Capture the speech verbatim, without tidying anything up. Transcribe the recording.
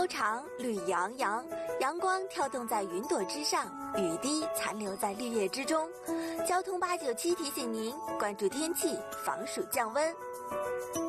悠长，绿洋洋，阳光跳动在云朵之上，雨滴残留在绿叶之中。交通八九七提醒您关注天气，防暑降温。